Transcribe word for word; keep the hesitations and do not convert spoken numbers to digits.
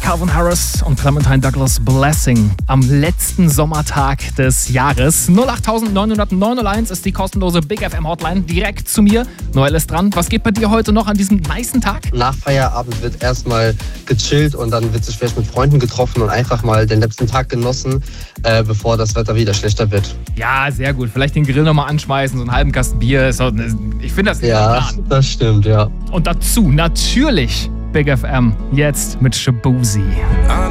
Calvin Harris und Clementine Douglas Blessing am letzten Sommertag des Jahres. null acht neun null neun null eins ist die kostenlose Big F M Hotline. Direkt zu mir. Noel ist dran. Was geht bei dir heute noch an diesem nicen Tag? Nach Feierabend wird erstmal gechillt und dann wird sich vielleicht mit Freunden getroffen und einfach mal den letzten Tag genossen, äh, bevor das Wetter wieder schlechter wird. Ja, sehr gut. Vielleicht den Grill nochmal anschmeißen, so einen halben Kasten Bier. Ist auch, ich finde das Ja, das stimmt, ja. Und dazu natürlich Big F M jetzt mit Shabuzi.